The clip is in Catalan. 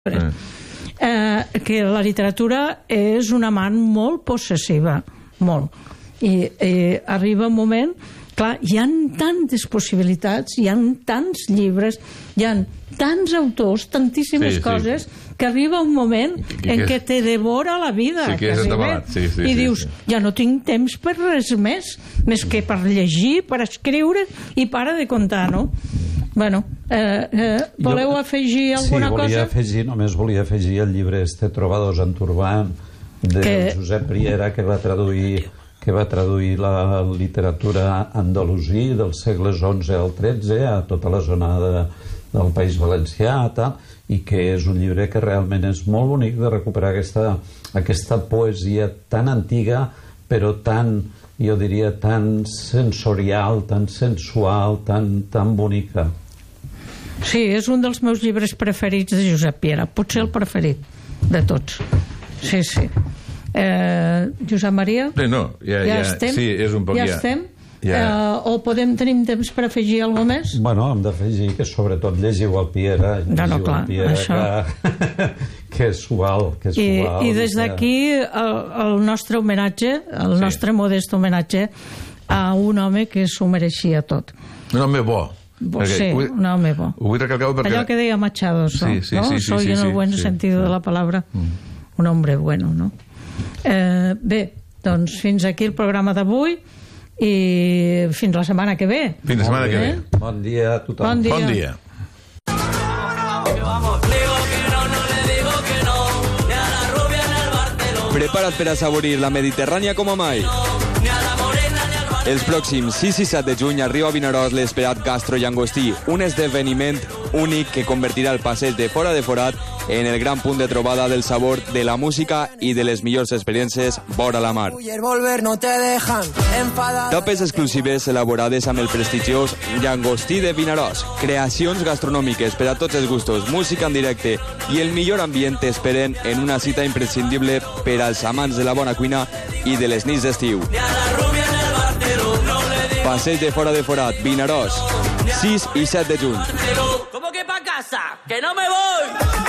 que la literatura és una amant molt possessiva, molt. I arriba un moment, clar, hi ha tantes possibilitats, hi ha tants llibres, hi ha tants autors, tantíssimes coses, que arriba un moment en què te devora la vida. I dius, ja no tinc temps per res més que per llegir, per escriure i para de contar, no? Bueno, voleu afegir alguna cosa? Sí, només volia afegir el llibre Trobadors en Turbant de Josep Riera, que va traduir la literatura andalusí dels segles XI al XIII a tota la zona del País Valencià, i que és un llibre que realment és molt bonic de recuperar aquesta poesia tan antiga, però tan, jo diria, tan sensorial, tan sensual, tan bonica. Sí, és un dels meus llibres preferits de Josep Riera, potser el preferit de tots. Sí, sí. Josep Maria? No, ja estem? Sí, és un poc ja. Ja estem? O tenim temps per afegir alguna més? Bueno, hem d'afegir que sobretot llegiu el Piera. No, clar, això. Que és suau. I des d'aquí el nostre homenatge, el nostre modest homenatge a un home que s'ho mereixia tot. Un home bo. Sí, un home bo. Allò que deia Machado, ¿no? Soy en el buen sentido de la palabra un hombre bueno, ¿no? Bé, doncs fins aquí el programa d'avui i fins la setmana que ve. Fins la setmana que ve. Bon dia a tothom. Bon dia. Prepara't per assaborir la Mediterrània com a mai. Els pròxims 6 i 7 de juny arriba a Vinaròs l'esperat Gastro Llangostí, un esdeveniment únic que convertirà el passeig de Fora de Forat en el gran punt de trobada del sabor de la música i de les millors experiències vora la mar. Tapes exclusives elaborades amb el prestigiós Llangostí de Vinaròs, creacions gastronòmiques per a tots els gustos, música en directe i el millor ambient t'esperen en una cita imprescindible per als amants de la bona cuina i de les nits d'estiu. Passeig de Fora de Forat, Vinaròs, 6 i 7 de juny. ¿Cómo que pa' casa? ¡Que no me voy!